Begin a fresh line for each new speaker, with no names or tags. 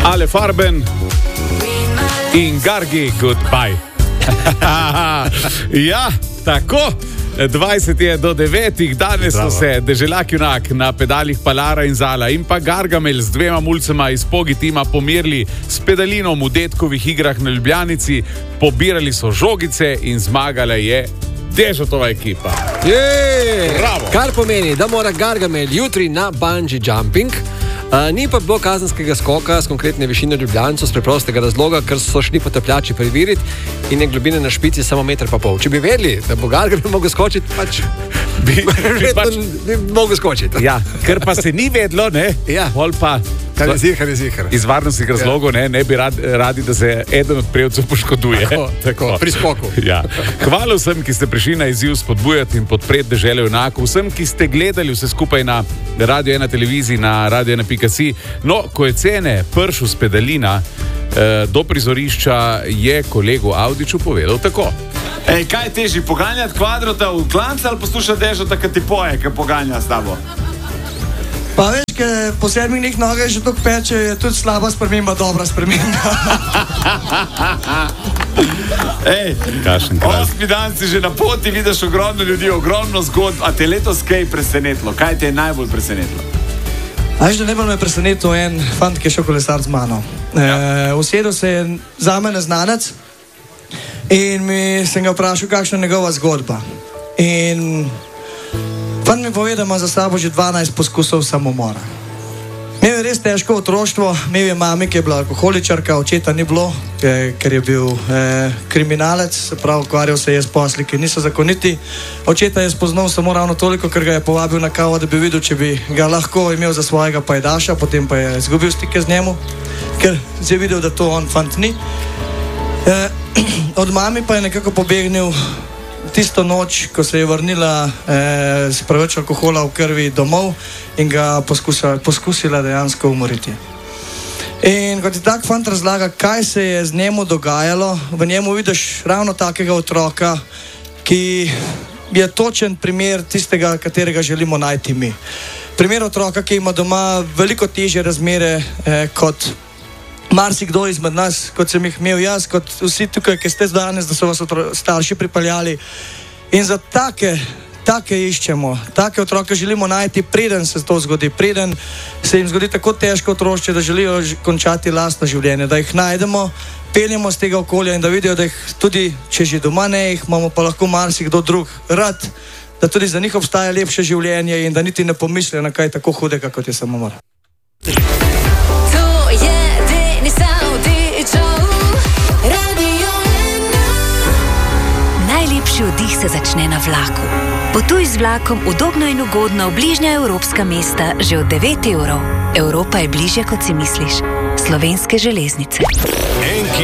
Ale Farben in Gargi Goodbye. Ja, tako. 20 je do 9, danes so se Deželak Junak na pedalih Palara in Zala in pa Gargamel z dvema mulcema iz Pogi tima pomirili s pedalinom v detkovih igrah na Ljubljanici, pobirali so žogice in zmagala je Dežotova ekipa.
Kar pomeni, da mora Gargamel jutri na bungee jumping. Ni pa bilo kazenskega skoka s konkretne višine Ljubljancev z preprostega razloga, ker so šli potapljači preveriti in je globina na špici samo 1,5 metra. Če bi vedeli, da bo Gargamel mogel skočiti, bi mogel skočiti.
Ja, ker pa se ni vedlo, ne?
Ja.
Pol pa
Kar je zihar.
Iz varnostnih razlogov ne bi radi, da se eden od prejevcev poškoduje.
Tako. Pri skoku.
Ja. Hvala vsem, ki ste prišli na izziv spodbujati in podpreti Deželo Junakov, vsem, ki ste gledali vse skupaj na Radio 1 televiziji, na radio1.si. No, ko je cene pršel s pedalina do prizorišča, je kolegu Avdiću povedal tako.
Ej, kaj je težji, poganjati kvadrota v klanca ali poslušati Dežota, ki ti poje, ki poganja s tabo?
Pa veš, ker po 7 dneh noge že toliko peče, je tudi slaba sprememba, dobra sprememba.
Ej, 8 dan si že na poti, vidiš ogromno ljudi, ogromno zgodb, a te letos kaj presenetilo? Kaj te je najbolj presenetilo?
A veš, da najbolj me je presenetil en fant, ki je šel kolesar z mano. Usedel se je za me neznanec in sem ga vprašal, kakšna je njegova zgodba. In fant mi pove, da ima za sabo že 12 poskusov samomora. Imel je res težko otroštvo, imel je mami, ki je bila alkoholičarka, očeta ni bilo, ker je bil kriminalec, se pravi, ukvarjal se je s posli, ki niso zakoniti. Očeta je spoznal samo ravno toliko, ker ga je povabil na kavo, da bi videl, če bi ga lahko imel za svojega pajdaša, potem pa je izgubil stike z njemu, ker je videl, da to on fant ni. Od mami pa je nekako pobegnil tisto noč, ko se je vrnila s preveč alkohola v krvi domov in ga poskusila dejansko umoriti. In ko ti tak fant razlaga, kaj se je z njemu dogajalo, v njemu vidiš ravno takega otroka, ki je točen primer tistega, katerega želimo najti mi. Primer otroka, ki ima doma veliko težje razmere kot marsikdo izmed nas, kot sem jih imel jaz, kot vsi tukaj, ki ste danes, da so vas starši pripeljali. In za take iščemo, take otroke želimo najti, preden se to zgodi, preden se jim zgodi tako težko otroštvo, da želijo končati lastno življenje, da jih najdemo, peljemo z tega okolja in da vidijo, da jih tudi, če že doma ne, jih imamo pa lahko marsikdo drug rad, da tudi za njih obstaja lepše življenje in da niti ne pomislijo na kaj tako hudega, kot je samomor.
Najlepši oddih se začne na vlaku. Potuj z vlakom udobno in ugodno v bližnja evropska mesta že od 9 €. Evropa je bližje, kot si misliš. Slovenske železnice.